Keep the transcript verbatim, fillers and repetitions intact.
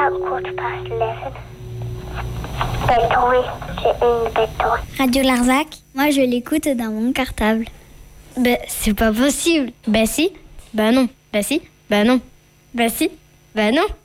à quarter past eleven. Ben oui, c'est une bedtime. Radio Larzac, moi je l'écoute dans mon cartable. Ben, c'est pas possible. Ben si, ben non, ben si, ben non, ben si, ben non.